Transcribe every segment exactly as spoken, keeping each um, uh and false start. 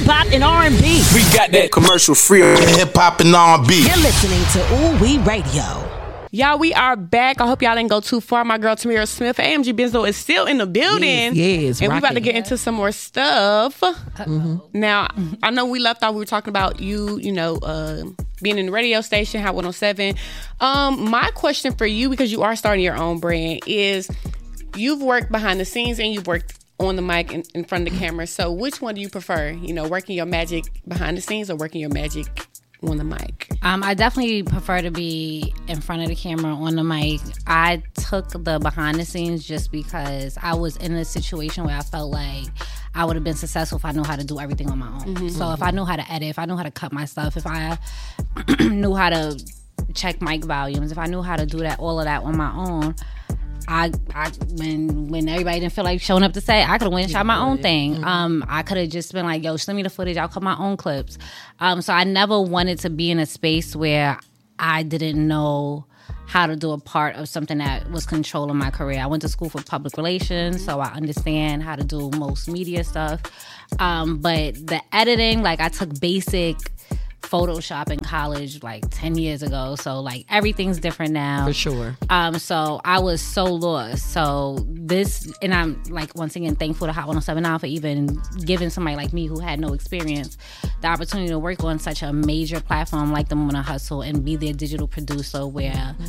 hop and R and B. We got that commercial free hip hop and R and B. You're listening to Ooh Wee Radio. Y'all, we are back. I hope y'all didn't go too far. My girl Tamira Smith, A M G Benzo, is still in the building. Yes, yes, and we're about to rocking. get into some more stuff. Mm-hmm. Now, I know we left off. We were talking about you, you know, uh, being in the radio station, Hot one oh seven. Um, my question for you, because you are starting your own brand, is you've worked behind the scenes and you've worked on the mic in, in front of the camera. So which one do you prefer? You know, working your magic behind the scenes or working your magic on the mic? Um, I definitely prefer to be in front of the camera on the mic. I took the behind the scenes just because I was in a situation where I felt like I would have been successful if I knew how to do everything on my own. Mm-hmm. So if I knew how to edit, if I knew how to cut my stuff, if I knew how to check mic volumes, if I knew how to do that, all of that on my own, I, I when when everybody didn't feel like showing up to say, I could have went and shot my own thing. Mm-hmm. Um, I could have just been like, yo, send me the footage. I'll cut my own clips. Um, so I never wanted to be in a space where I didn't know how to do a part of something that was controlling my career. I went to school for public relations, so I understand how to do most media stuff. Um, but the editing, like I took basic Photoshop in college like ten years ago, so like everything's different now for sure. Um, so I was so lost. So this, and I'm like once again thankful to Hot one oh seven now for even giving somebody like me who had no experience the opportunity to work on such a major platform like the Mona Hustle and be their digital producer, where mm-hmm.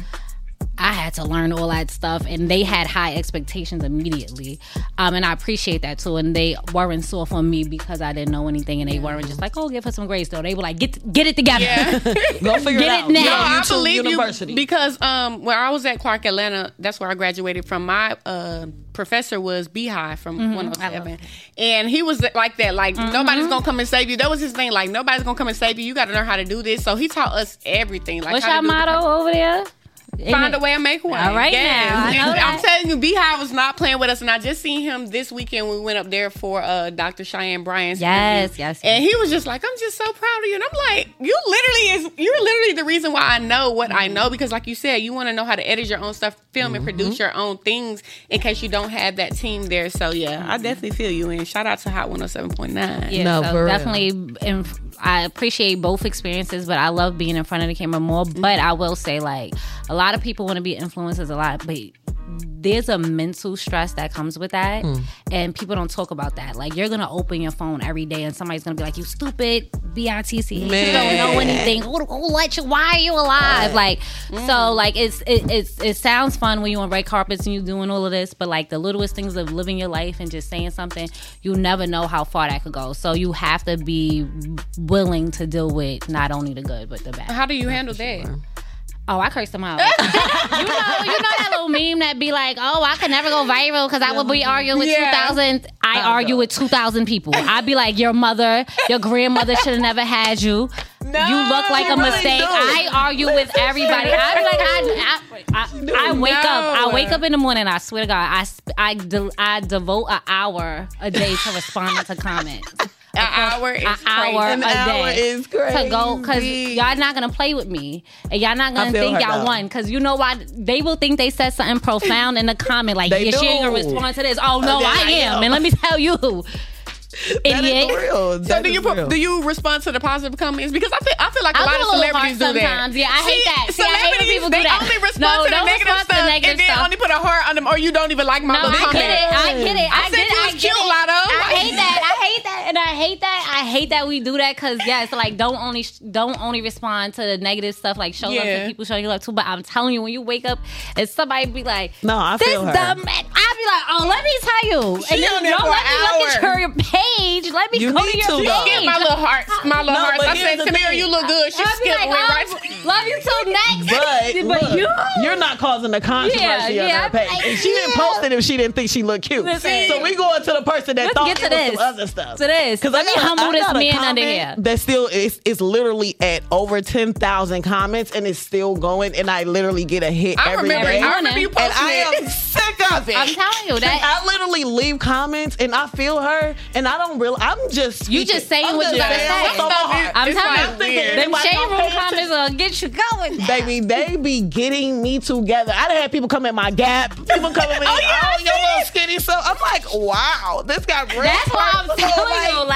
I had to learn all that stuff, and they had high expectations immediately. Um, and I appreciate that too. And they weren't soft on me because I didn't know anything, and they weren't just like, "Oh, give her some grades." Though they were like, "Get get it together, yeah. Go figure get it out." It now. No, I YouTube believe University. you because um, when I was at Clark Atlanta, that's where I graduated from. My uh, professor was Beehive from mm-hmm. one oh seven, and he was like that. Like mm-hmm. nobody's gonna come and save you. That was his thing. Like nobody's gonna come and save you. You got to learn how to do this. So he taught us everything. Like what's how your to do motto the- over there? Find a way and make one. All right, yes. now I know And that. I'm telling you, Beehive was not playing with us, and I just seen him this weekend. We went up there for uh, Doctor Cheyenne Bryan's Yes, interview. yes, yes. And he was just like, "I'm just so proud of you." And I'm like, "You literally is. You're literally the reason why I know what mm-hmm. I know, because, like you said, you want to know how to edit your own stuff, film mm-hmm. and produce your own things in case you don't have that team there." So yeah, mm-hmm. I definitely feel you. And shout out to Hot one oh seven point nine. Yeah, no, so for definitely. In, I appreciate both experiences, but I love being in front of the camera more. Mm-hmm. But I will say, like, a lot of people want to be influencers a lot, but there's a mental stress that comes with that, mm. and people don't talk about that. Like, you're gonna open your phone every day, and somebody's gonna be like, "You stupid B I T C, Man. you don't know anything. Who, who let you? Why are you alive?" Like, mm. so like it's it, it's it sounds fun when you're on red carpets and you're doing all of this, but like the littlest things of living your life and just saying something, you never know how far that could go. So you have to be willing to deal with not only the good but the bad. How do you handle that? Sure. Oh, I cursed them out. you know, you know that little meme that be like, "Oh, I could never go viral because I would be arguing with yeah. two thousand." I oh, argue no. with two thousand people. I'd be like, "Your mother, your grandmother should have never had you. No, you look like a really mistake." don't. I argue with everybody. I be like, I, I, I, I wake no. up. I wake up in the morning. I swear to God, I, I, de- I devote an hour a day to responding to comments. An hour is an crazy. hour An a hour day is crazy. to go, because y'all not gonna play with me, and y'all not gonna I feel think her, y'all though. won, because you know why? They will think they said something profound in the comment, like, They "Yeah, she ain't gonna do. respond to this." Oh no, Yeah, I I am, am. and let me tell you, That idiot. is real. So That do is you real. do you respond to the positive comments? Because I feel I feel like a I lot do of a little celebrities heart do that. sometimes. Yeah, I hate See, that. See, I hate when celebrities, people do they that. only respond No, to the don't negative respond to stuff, negative and then stuff. only put a heart on them, or you don't even like my No, little I comment. get it. I get it. I I said get it. you I was get cute, it. Lotto. I hate that. I hate that, and I hate that. I hate that we do that, because yes, like don't only don't only respond to the negative stuff. Like show love Yeah. to people showing you love too. But I'm telling you, when you wake up and somebody be like, No, I this feel her. dumb man, I be like, "Oh, let me tell you," She and then on there don't for let me an look at hour. your page. Let me You go need to your to, page. though. Skip my little hearts, my little No, hearts. but I here's said, the Tamira, thing. you look good. She I'd be skipped like, went oh, right. love you too next. But, but look, you, you're not causing the controversy Yeah, on yeah, her page. I- And she didn't yeah. post it if she didn't think she looked cute. Listen. So we going to the person that Let's thought get to it was this. some other stuff. To this. Because Let me humble this man under comment here. that still is is literally at over ten thousand comments, and it's still going. And I literally get a hit I every remember. day. I remember you And posting I am it. sick of it. I'm telling you that. I literally leave comments and I feel her, and I don't really. I'm just You speaking. just saying I'm what you just gotta saying say. what's on my heart. I'm It's telling like you, I'm thinking weird. them everybody shade gonna room pay comments attention. will get you going. now. Baby, they be getting me together. I done had people come at my Gap. People come at me. Oh, yeah, I oh, see your little it. skinny. So I'm like, wow, this got real. That's why I'm personal. telling you, like,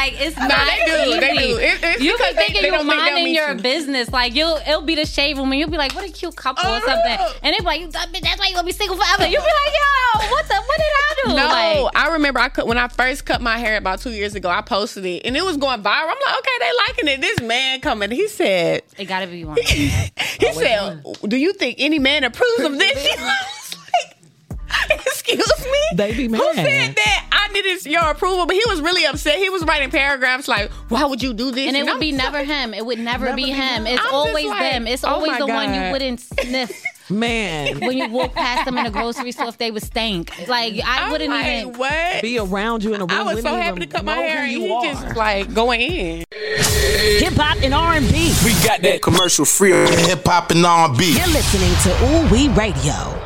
Like it's No, not they do. easy. They do. It, it's You be because they- thinking they you're don't think they'll minding meet your you. business. Like you'll, it'll be the shade room, and you'll be like, "What a cute couple" or Oh, something. no. And they be like, "You dumb bitch, that's why you gonna be single forever." You'll be like, "Yo, what the? What did I do?" No, Like, I remember I cut when I first cut my hair about two years ago. I posted it and it was going viral. I'm like, okay, they liking it. This man coming, he said, it gotta be one. he said, "Do you think any man approves of this?" I was like, excuse me. They be mad. Who said that? I needed your approval, but he was really upset. He was writing paragraphs like, "Why would you do this?" And it would I'm be so- never him. It would never, Never be be him. him. It's I'm just always like, them. It's oh always my the one you God. wouldn't sniff Man, when you walk past them in the grocery store if they would stink. Like I I'm wouldn't like, even. what? be around you in a room. I was wouldn't so even happy to cut my know hair, who and you he are. just like going in. Hip hop and R and B. We got that commercial free. Hip hop and R and B. You're listening to Ooh We Radio.